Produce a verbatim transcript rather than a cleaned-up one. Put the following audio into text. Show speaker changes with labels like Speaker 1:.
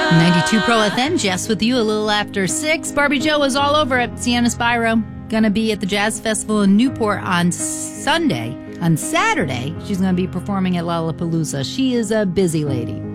Speaker 1: ninety-two Pro F M, Jess with you a little after six. Barbie Joe is all over it. Sienna Spyro going to be at the Jazz Festival in Newport on Sunday. On Saturday, she's going to be performing at Lollapalooza. She is a busy lady.